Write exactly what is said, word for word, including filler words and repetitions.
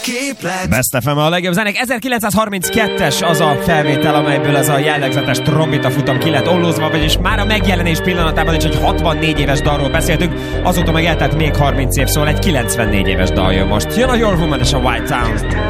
képlet. Best ef em a legjobb zenék. ezerkilencszázharminckettes az a felvétel, amelyből ez a jellegzetes trombita futam ki lett ollózva, vagyis már a megjelenés pillanatában is egy hatvannégy éves dalról beszéltünk, azóta meg eltelt még harminc év, szóval egy kilencvennégy éves dal jön most. Jön a Your Woman és a White Town.